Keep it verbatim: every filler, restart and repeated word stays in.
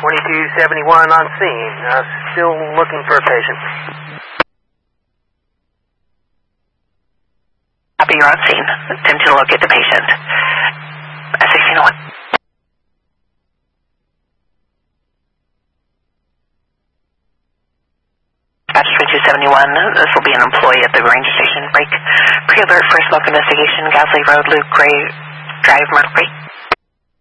twenty-two seventy-one on scene. Uh, still looking for a patient. Copy, you're on scene. Attempt to locate the patient. S sixteen oh one. Dispatch twenty-two seventy-one. This will be an employee at the ranger station. Break. Pre-alert for smoke investigation. Gasley Road, Luke Gray Drive, Murphy.